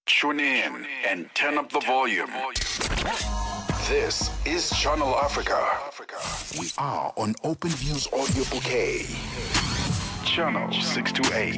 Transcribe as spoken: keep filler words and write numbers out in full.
Tune in and turn up the volume. This is Channel Africa. We are on OpenView's audio bouquet. Channel six two eight.